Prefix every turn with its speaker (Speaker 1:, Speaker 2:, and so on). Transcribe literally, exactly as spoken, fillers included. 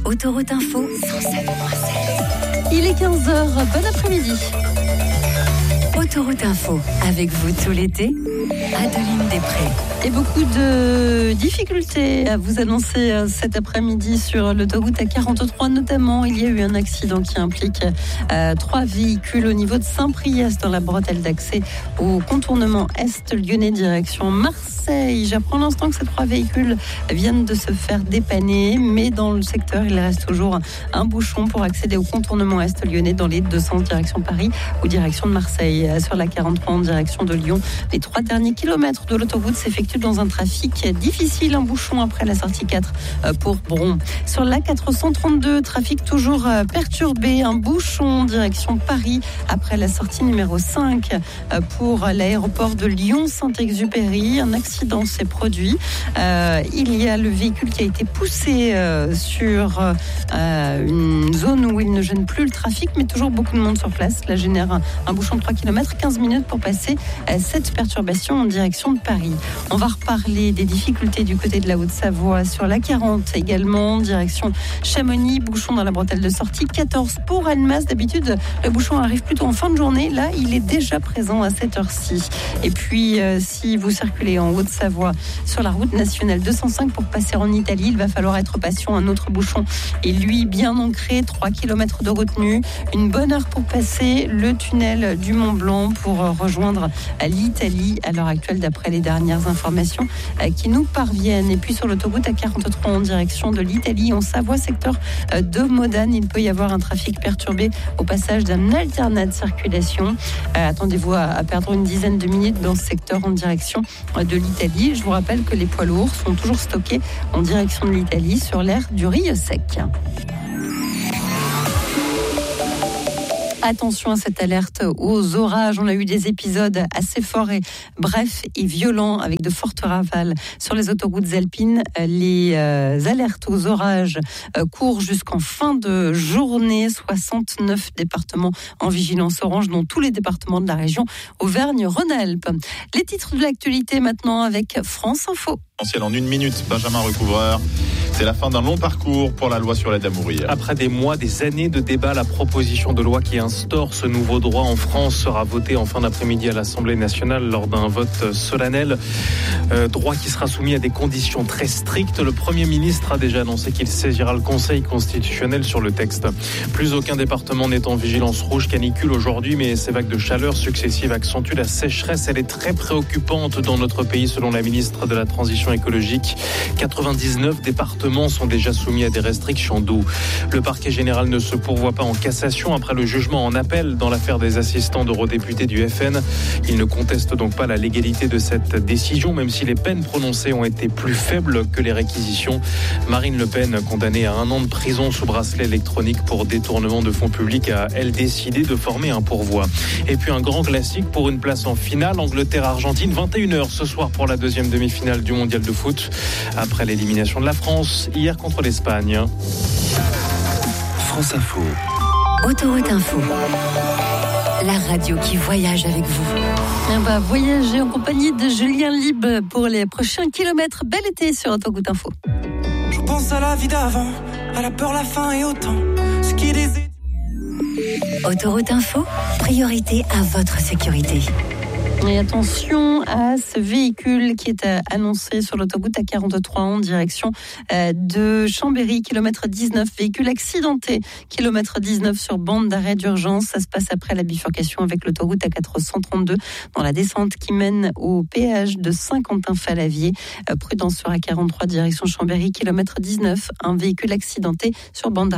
Speaker 1: Autoroute Info, cent sept point sept.
Speaker 2: Il est quinze heures, bon après-midi.
Speaker 1: Autoroute Info, avec vous tout l'été, Adeline Després.
Speaker 2: Et beaucoup de difficultés à vous annoncer cet après-midi sur l'autoroute A quarante-trois. Notamment, il y a eu un accident qui implique euh, trois véhicules au niveau de Saint-Priest dans la bretelle d'accès au contournement est lyonnais direction Marseille. J'apprends à l'instant que ces trois véhicules viennent de se faire dépanner, mais dans le secteur, il reste toujours un bouchon pour accéder au contournement est lyonnais dans les deux sens direction Paris ou direction de Marseille. Sur la quarante-trois en direction de Lyon, les trois derniers kilomètres de l'autoroute s'effectuent dans un trafic difficile, un bouchon après la sortie quatre pour Bron. Sur la quatre cent trente-deux, trafic toujours perturbé, un bouchon direction Paris après la sortie numéro cinq pour l'aéroport de Lyon-Saint-Exupéry. Un accident s'est produit. Euh, il y a le véhicule qui a été poussé euh, sur euh, une zone où il ne gêne plus le trafic, mais toujours beaucoup de monde sur place. Cela génère un, un bouchon de trois kilomètres, quinze minutes pour passer euh, cette perturbation en direction de Paris. On va reparler des difficultés du côté de la Haute-Savoie sur la quarante également, direction Chamonix, bouchon dans la bretelle de sortie, quatorze pour Annemasse. D'habitude, le bouchon arrive plutôt en fin de journée. Là, il est déjà présent à cette heure-ci. Et puis, euh, si vous circulez en Haute-Savoie sur la route nationale deux cent cinq pour passer en Italie, il va falloir être patient. Un autre bouchon est lui bien ancré, trois kilomètres de retenue. Une bonne heure pour passer le tunnel du Mont-Blanc pour rejoindre l'Italie à l'heure actuelle d'après les dernières informations qui nous parviennent. Et puis sur l'autoroute A quarante-trois en direction de l'Italie, en Savoie, secteur de Modane, il peut y avoir un trafic perturbé au passage d'un alternat de circulation. Euh, attendez-vous à, à perdre une dizaine de minutes dans ce secteur en direction de l'Italie. Je vous rappelle que les poids lourds sont toujours stockés en direction de l'Italie sur l'aire du Rieux Sec. Attention à cette alerte aux orages. On a eu des épisodes assez forts et brefs et violents avec de fortes rafales sur les autoroutes alpines. Les euh, alertes aux orages euh, courent jusqu'en fin de journée. soixante-neuf départements en vigilance orange, dont tous les départements de la région Auvergne-Rhône-Alpes. Les titres de l'actualité maintenant avec France Info.
Speaker 3: En une minute, Benjamin Recouvreur. C'est la fin d'un long parcours pour la loi sur l'aide à mourir.
Speaker 4: Après des mois, des années de débat, la proposition de loi qui instaure ce nouveau droit en France sera votée en fin d'après-midi à l'Assemblée nationale lors d'un vote solennel. Euh, droit qui sera soumis à des conditions très strictes. Le Premier ministre a déjà annoncé qu'il saisira le Conseil constitutionnel sur le texte. Plus aucun département n'est en vigilance rouge canicule aujourd'hui, mais ces vagues de chaleur successives accentuent la sécheresse. Elle est très préoccupante dans notre pays, selon la ministre de la Transition écologique. quatre-vingt-dix-neuf départements sont déjà soumis à des restrictions d'eau. Le parquet général ne se pourvoit pas en cassation après le jugement en appel dans l'affaire des assistants d'eurodéputés du F N. Il ne conteste donc pas la légalité de cette décision, même si les peines prononcées ont été plus faibles que les réquisitions. Marine Le Pen, condamnée à un an de prison sous bracelet électronique pour détournement de fonds publics, a, elle, décidé de former un pourvoi. Et puis un grand classique pour une place en finale, Angleterre-Argentine, vingt et une heures ce soir pour la deuxième demi-finale du mondial de foot. Après l'élimination de la France hier contre l'Espagne.
Speaker 5: France Info.
Speaker 1: Autoroute Info. La radio qui voyage avec vous.
Speaker 2: On va voyager en compagnie de Julien Lib pour les prochains kilomètres. Bel été sur Autoroute Info.
Speaker 6: Je pense à la vie d'avant, à la peur, la faim et autant. Ce qui les...
Speaker 1: Autoroute Info, priorité à votre sécurité.
Speaker 2: Et attention à ce véhicule qui est annoncé sur l'autoroute A quarante-trois en direction de Chambéry, kilomètre dix-neuf, véhicule accidenté, kilomètre dix-neuf sur bande d'arrêt d'urgence. Ça se passe après la bifurcation avec l'autoroute A quatre cent trente-deux dans la descente qui mène au péage de Saint-Quentin-Falavier. Prudence sur A quarante-trois direction Chambéry, kilomètre dix-neuf, un véhicule accidenté sur bande d'arrêt.